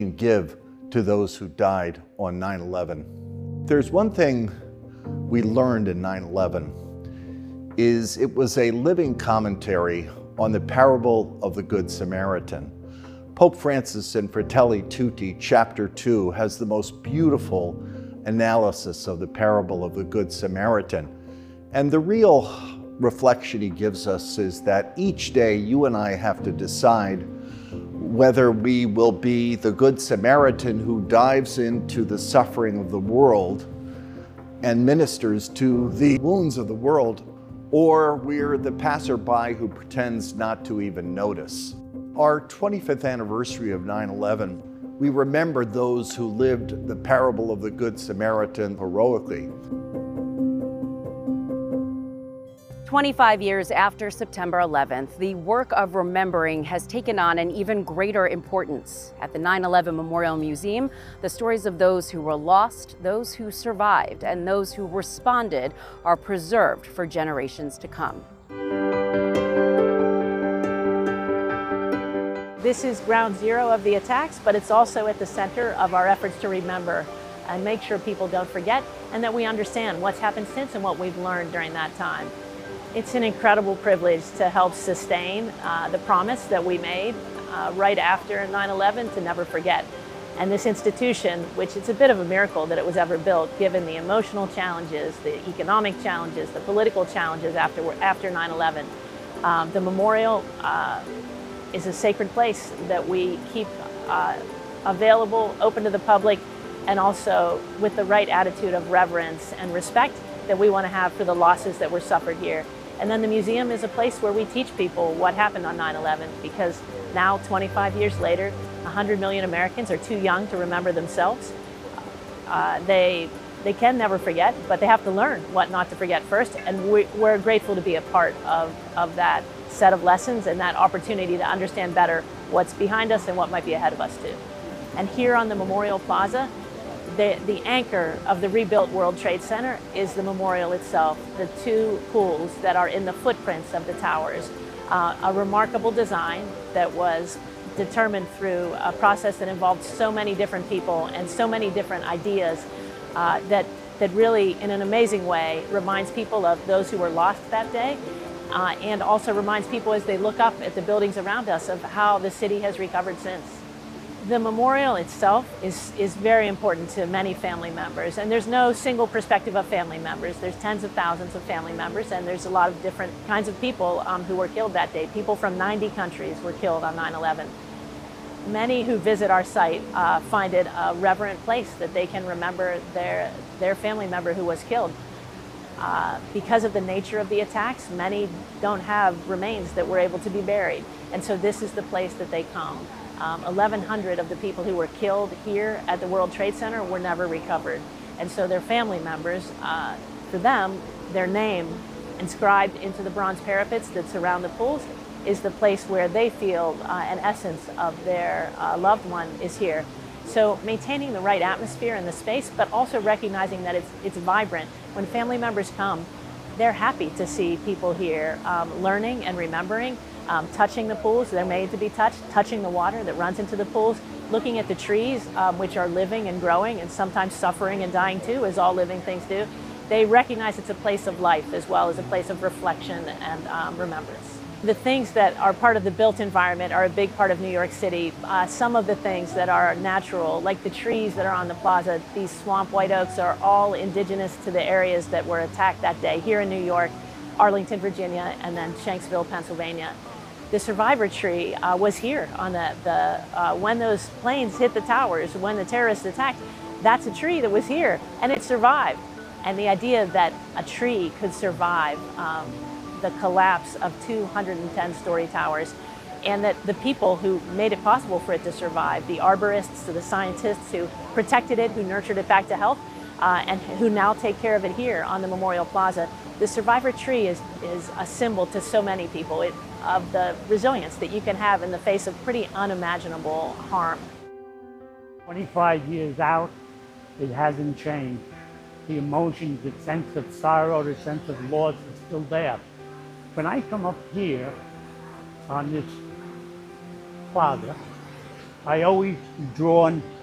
can give to those who died on 9/11. There's one thing we learned in 9/11 is it was a living commentary on the parable of the Good Samaritan. Pope Francis in Fratelli Tutti, chapter 2, has the most beautiful analysis of the parable of the Good Samaritan. And the real reflection he gives us is that each day you and I have to decide whether we will be the Good Samaritan who dives into the suffering of the world and ministers to the wounds of the world, or we're the passerby who pretends not to even notice. Our 25th anniversary of 9/11, we remember those who lived the parable of the Good Samaritan heroically. 25 years after September 11th, the work of remembering has taken on an even greater importance. At the 9/11 Memorial Museum, the stories of those who were lost, those who survived, and those who responded are preserved for generations to come. This is ground zero of the attacks, but it's also at the center of our efforts to remember and make sure people don't forget, and that we understand what's happened since and what we've learned during that time. It's an incredible privilege to help sustain the promise that we made right after 9/11 to never forget. And this institution, which it's a bit of a miracle that it was ever built, given the emotional challenges, the economic challenges, the political challenges after 9/11. The memorial is a sacred place that we keep available, open to the public, and also with the right attitude of reverence and respect that we want to have for the losses that were suffered here. And then the museum is a place where we teach people what happened on 9/11, because now, 25 years later, 100 million Americans are too young to remember themselves. They can never forget, but they have to learn what not to forget first, and we're grateful to be a part of that set of lessons and that opportunity to understand better what's behind us and what might be ahead of us too. And here on the Memorial Plaza, the anchor of the rebuilt World Trade Center is the memorial itself, the two pools that are in the footprints of the towers. A remarkable design that was determined through a process that involved so many different people and so many different ideas that really, in an amazing way, reminds people of those who were lost that day, and also reminds people as they look up at the buildings around us of how the city has recovered since. The memorial itself is very important to many family members, and there's no single perspective of family members. There's tens of thousands of family members, and there's a lot of different kinds of people who were killed that day. People from 90 countries were killed on 9/11. Many who visit our site find it a reverent place that they can remember their family member who was killed. Because of the nature of the attacks, many don't have remains that were able to be buried, and so this is the place that they come. 1,100 of the people who were killed here at the World Trade Center were never recovered. And so their family members, for them, their name inscribed into the bronze parapets that surround the pools is the place where they feel an essence of their loved one is here. So maintaining the right atmosphere in the space, but also recognizing that it's vibrant. When family members come, they're happy to see people here learning and remembering. Touching the pools, they're made to be touched, touching the water that runs into the pools, looking at the trees, which are living and growing and sometimes suffering and dying too, as all living things do. They recognize it's a place of life as well as a place of reflection and remembrance. The things that are part of the built environment are a big part of New York City. Some of the things that are natural, like the trees that are on the plaza, these swamp white oaks are all indigenous to the areas that were attacked that day, here in New York, Arlington, Virginia, and then Shanksville, Pennsylvania. The survivor tree was here on when those planes hit the towers, when the terrorists attacked. That's a tree that was here, and it survived. And the idea that a tree could survive the collapse of 210-story towers, and that the people who made it possible for it to survive, the arborists, the scientists who protected it, who nurtured it back to health, and who now take care of it here on the Memorial Plaza. The survivor tree is a symbol to so many people of the resilience that you can have in the face of pretty unimaginable harm. 25 years out, it hasn't changed. The emotions, the sense of sorrow, the sense of loss is still there. When I come up here on this plaza, I always drawn